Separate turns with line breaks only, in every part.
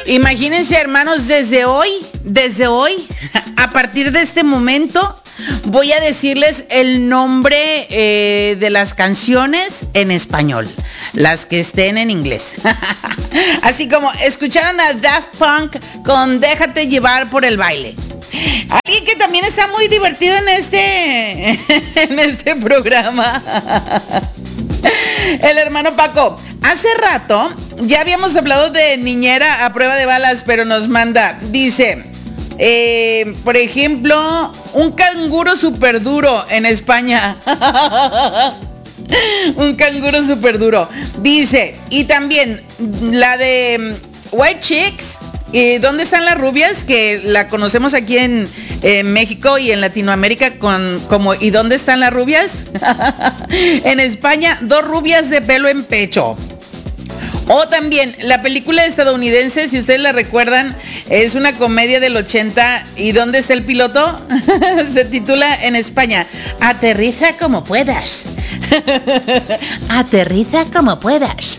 Imagínense, hermanos, desde hoy, a partir de este momento, voy a decirles el nombre de las canciones en español, las que estén en inglés. Así como escucharon a Daft Punk con Déjate llevar por el baile. Alguien que también está muy divertido en este programa. El hermano Paco. Hace rato ya habíamos hablado de Niñera a prueba de balas, pero nos manda, dice, por ejemplo, un canguro súper duro en España. Un canguro súper duro. Dice, y también la de White Chicks. ¿Dónde están las rubias? Que la conocemos aquí en México y en Latinoamérica como ¿y dónde están las rubias? En España, 2 rubias de pelo en pecho. O también la película estadounidense, si ustedes la recuerdan, es una comedia del 80. ¿Y dónde está el piloto? Se titula en España, Aterriza como puedas. Aterriza como puedas.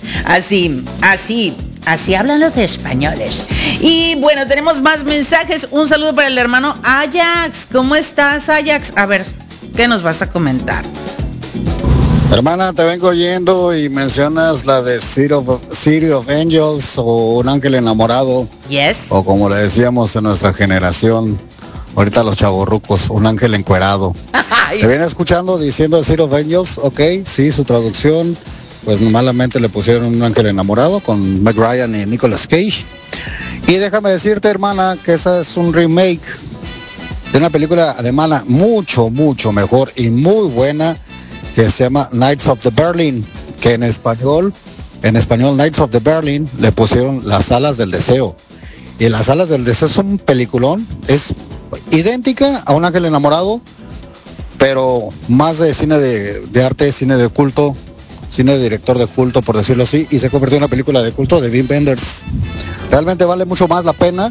Así hablan los españoles. Y bueno, tenemos más mensajes. Un saludo para el hermano Ajax. ¿Cómo estás, Ajax? A ver, ¿qué nos vas a comentar?
Hermana, te vengo oyendo y mencionas la de City of Angels o Un Ángel Enamorado.
Yes.
O como le decíamos en nuestra generación, ahorita los chavorrucos, Un Ángel Encuerado. Te viene escuchando diciendo City of Angels, ok, sí, su traducción, pues malamente le pusieron Un Ángel Enamorado con Meg Ryan y Nicolas Cage. Y déjame decirte, hermana, que esa es un remake de una película alemana mucho, mucho mejor y muy buena, que se llama Knights of the Berlin, que en español Knights of the Berlin le pusieron Las Alas del Deseo. Y Las Alas del Deseo es un peliculón, es idéntica a Un Ángel Enamorado, pero más de cine de arte, cine de culto, cine de director de culto, por decirlo así, y se convirtió en una película de culto de Wim Wenders. Realmente vale mucho más la pena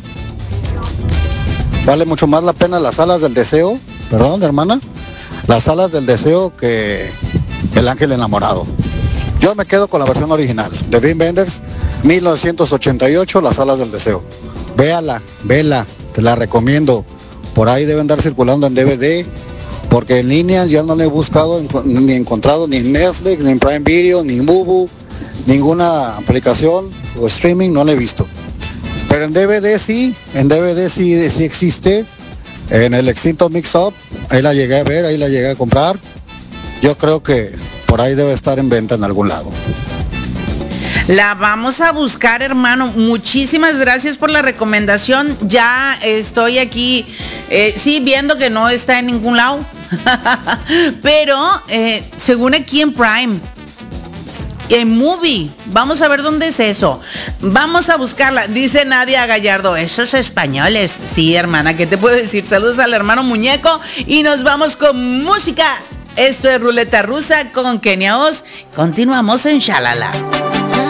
Las Alas del Deseo, perdón, hermana, Las Alas del Deseo que El Ángel Enamorado. Yo me quedo con la versión original de Wim Wenders, 1988, Las Alas del Deseo. Vela, te la recomiendo. Por ahí deben andar circulando en DVD, porque en línea ya no la he buscado ni encontrado ni en Netflix, ni en Prime Video, ni en Mubu, ninguna aplicación o streaming, no la he visto. Pero en DVD sí existe. En el extinto Mix Up, ahí la llegué a ver, ahí la llegué a comprar. Yo creo que por ahí debe estar en venta en algún lado.
La vamos a buscar, hermano. Muchísimas gracias por la recomendación. Ya estoy aquí, sí, viendo que no está en ningún lado. Pero, según aquí en Prime, en Movie, vamos a ver dónde es eso. Vamos a buscarla. Dice Nadia Gallardo, esos españoles. Sí, hermana, ¿qué te puedo decir? Saludos al hermano Muñeco y nos vamos con música. Esto es Ruleta Rusa con Kenia Oz. Continuamos en Shalala.